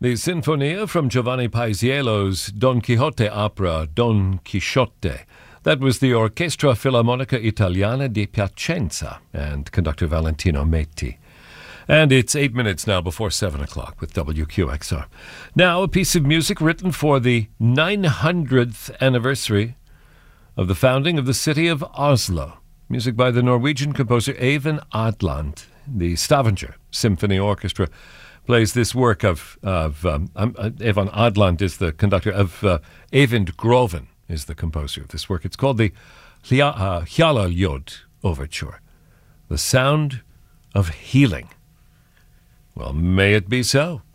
The Sinfonia from Giovanni Paisiello's Don Quixote opera, Don Quixote. That was the Orchestra Filarmonica Italiana di Piacenza and conductor Valentino Metti. And it's 8 minutes now before 7 o'clock with WQXR. Now, a piece of music written for the 900th anniversary of the founding of the city of Oslo. Music by the Norwegian composer Eyvind Adland. The Stavanger Symphony Orchestra plays this work of Eyvind Adland is the conductor of Eyvind Groven is the composer of this work. It's called the Hjalalaljod Overture, the sound of healing. Well, may it be so.